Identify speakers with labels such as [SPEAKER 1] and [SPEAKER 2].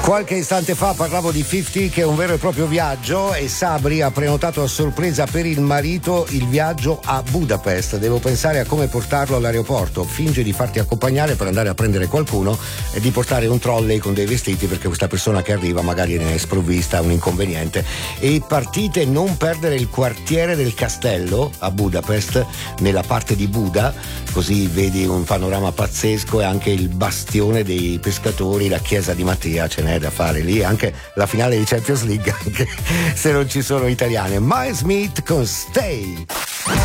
[SPEAKER 1] Qualche istante fa parlavo di 50, che è un vero e proprio viaggio, e Sabri ha prenotato a sorpresa per il marito il viaggio a Budapest. Devo pensare a come portarlo all'aeroporto. Finge di farti accompagnare per andare a prendere qualcuno e di portare un trolley con dei vestiti, perché questa persona che arriva magari ne è sprovvista, un inconveniente. E partite, non perdere il quartiere del castello a Budapest, nella parte di Buda, così vedi un panorama pazzesco, e anche il bastione dei pescatori, la chiesa di Mattia, ce n'è da fare lì, anche la finale di Champions League, anche se non ci sono italiane. Miles Smith con Stay.